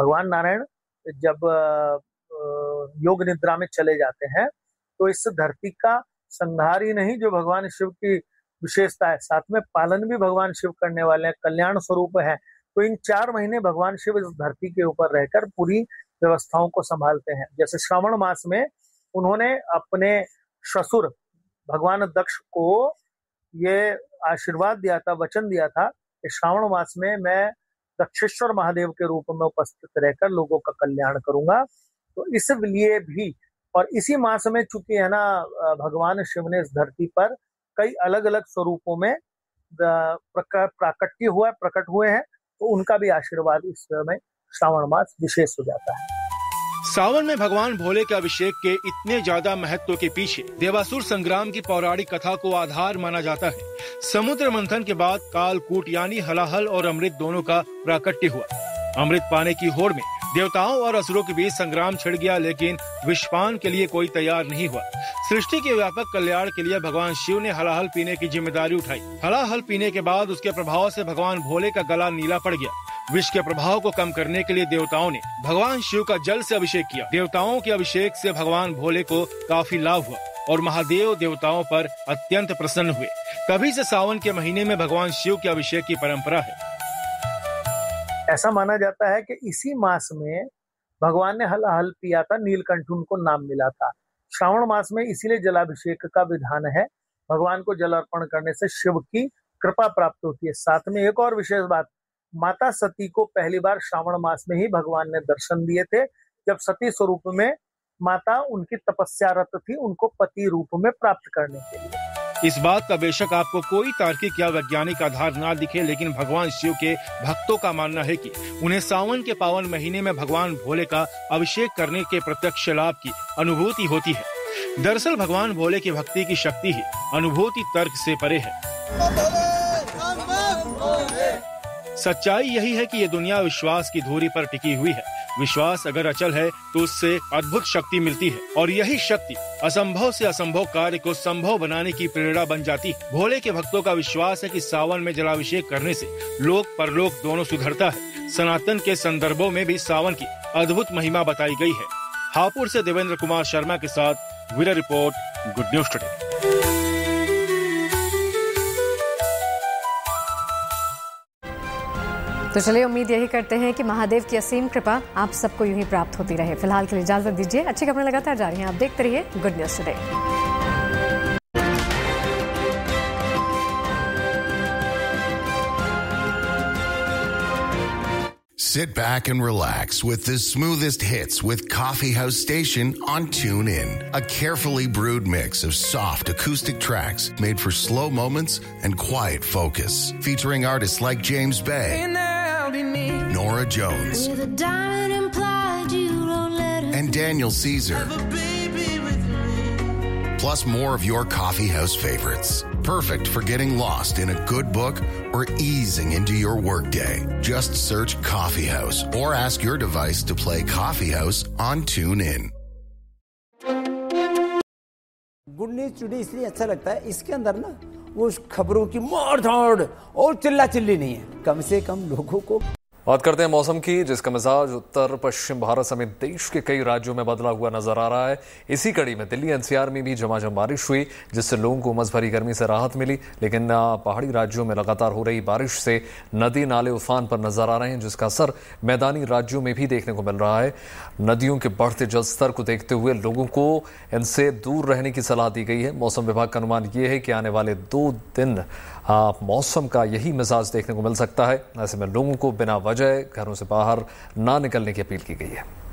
भगवान नारायण जब योग निद्रा में चले जाते हैं तो इस धरती का संहार ही नहीं, जो भगवान शिव की विशेषता है, साथ में पालन भी भगवान शिव करने वाले हैं, कल्याण स्वरूप है। तो इन 4 महीने भगवान शिव इस धरती के ऊपर रहकर पूरी व्यवस्थाओं को संभालते हैं। जैसे श्रावण मास में उन्होंने अपने ससुर भगवान दक्ष को ये आशीर्वाद दिया था, वचन दिया था कि श्रावण मास में मैं दक्षेश्वर महादेव के रूप में उपस्थित रहकर लोगों का कल्याण करूंगा। तो इसलिए भी, और इसी मास में चूंकि है ना भगवान शिव ने इस धरती पर कई अलग अलग स्वरूपों में प्रकट हुए हैं, तो उनका भी आशीर्वाद इस समय श्रावण मास विशेष हो जाता है। सावन में भगवान भोले के अभिषेक के इतने ज्यादा महत्व के पीछे देवासुर संग्राम की पौराणिक कथा को आधार माना जाता है। समुद्र मंथन के बाद कालकूट यानी हलाहल और अमृत दोनों का प्राकट्य हुआ। अमृत पाने की होड़ में देवताओं और असुरों के बीच संग्राम छिड़ गया, लेकिन विषपान के लिए कोई तैयार नहीं हुआ। सृष्टि के व्यापक कल्याण के लिए भगवान शिव ने हलाहल पीने की जिम्मेदारी उठाई। हलाहल पीने के बाद उसके प्रभाव से भगवान भोले का गला नीला पड़ गया। विष के प्रभाव को कम करने के लिए देवताओं ने भगवान शिव का जल से अभिषेक किया। देवताओं के अभिषेक से भगवान भोले को काफी लाभ हुआ और महादेव देवताओं पर अत्यंत प्रसन्न हुए। तभी से सावन के महीने में भगवान शिव के अभिषेक की परंपरा है। ऐसा माना जाता है कि इसी मास में भगवान ने हलाहल पिया था, नीलकंठ उनको नाम मिला था। श्रावण मास में इसीलिए जलाभिषेक का विधान है। भगवान को जल अर्पण करने से शिव की कृपा प्राप्त होती है। साथ में एक और विशेष बात, माता सती को पहली बार श्रावण मास में ही भगवान ने दर्शन दिए थे, जब सती स्वरूप में माता उनकी तपस्यारत थी, उनको पति रूप में प्राप्त करने के लिए। इस बात का बेशक आपको कोई तार्किक या वैज्ञानिक आधार ना दिखे, लेकिन भगवान शिव के भक्तों का मानना है कि उन्हें सावन के पावन महीने में भगवान भोले का अभिषेक करने के प्रत्यक्ष लाभ की अनुभूति होती है। दरअसल भगवान भोले की भक्ति की शक्ति ही अनुभूति तर्क से परे है। सच्चाई यही है कि ये दुनिया विश्वास की धुरी पर टिकी हुई है। विश्वास अगर अचल है तो उससे अद्भुत शक्ति मिलती है, और यही शक्ति असंभव से असंभव कार्य को संभव बनाने की प्रेरणा बन जाती है। भोले के भक्तों का विश्वास है कि सावन में जलाभिषेक करने से लोक परलोक दोनों सुधरता है। सनातन के संदर्भों में भी सावन की अद्भुत महिमा बताई गई है। हापुड़ से देवेंद्र कुमार शर्मा के साथ bureau report, good news today. तो चलिए उम्मीद यही करते हैं कि महादेव की असीम कृपा आप सबको यूं ही प्राप्त होती रहे। फिलहाल के लिए इजाजत दीजिए। अच्छी खबरें लगातार जारी हैं, आप देखते रहिए good news today. Sit back and relax with the smoothest hits with Coffee House Station on TuneIn. A carefully brewed mix of soft acoustic tracks made for slow moments and quiet focus. Featuring artists like James Bay, Nora Jones, and Daniel Caesar. Plus more of your coffee house favorites. Perfect for getting lost in a good book or easing into your workday. Just search Coffee House or ask your device to play Coffee House on TuneIn. Good news today इसलिए अच्छा लगता है, इसके अंदर ना वो खबरों की मार-धाड़ और चिल्ला चिल्ली नहीं है। कम से कम लोगों को बात करते हैं मौसम की, जिसका मिजाज उत्तर पश्चिम भारत समेत देश के कई राज्यों में बदला हुआ नजर आ रहा है। इसी कड़ी में दिल्ली एनसीआर में भी झमाझम बारिश हुई, जिससे लोगों को उमस भरी गर्मी से राहत मिली। लेकिन पहाड़ी राज्यों में लगातार हो रही बारिश से नदी नाले उफान पर नजर आ रहे हैं, जिसका असर मैदानी राज्यों में भी देखने को मिल रहा है। नदियों के बढ़ते जलस्तर को देखते हुए लोगों को इनसे दूर रहने की सलाह दी गई है। मौसम विभाग का अनुमान ये है कि आने वाले 2 दिन मौसम का यही मिजाज देखने को मिल सकता है। ऐसे में लोगों को बिना वजह घरों से बाहर ना निकलने की अपील की गई है।